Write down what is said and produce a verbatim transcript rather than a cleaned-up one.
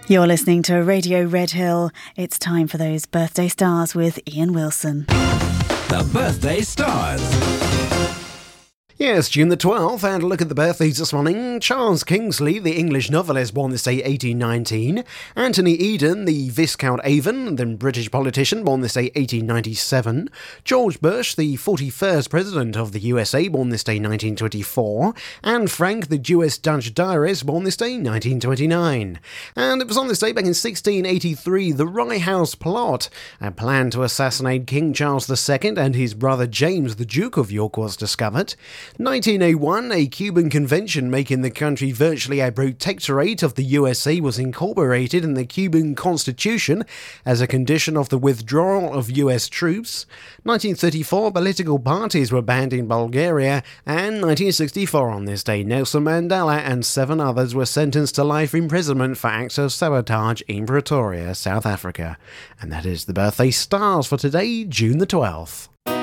You're listening to Radio Red Hill. It's time for those birthday stars with Ian Wilson. The Birthday Stars. Yes, June the twelfth, and a look at the birthdays this morning. Charles Kingsley, the English novelist, born this day eighteen nineteen. Anthony Eden, the Viscount Avon, the British politician, born this day eighteen ninety-seven. George Bush, the forty-first President of the U S A, born this day nineteen twenty-four. Anne Frank, the Jewish-Dutch diarist, born this day nineteen twenty-nine. And it was on this day back in sixteen eighty-three, the Rye House Plot, a plan to assassinate King Charles the Second and his brother James, the Duke of York, was discovered. nineteen oh one, a Cuban convention making the country virtually a protectorate of the U S A was incorporated in the Cuban Constitution as a condition of the withdrawal of U S troops. nineteen thirty-four, political parties were banned in Bulgaria, and nineteen sixty-four on this day, Nelson Mandela and seven others were sentenced to life imprisonment for acts of sabotage in Pretoria, South Africa. And that is the birthday stars for today, June the twelfth.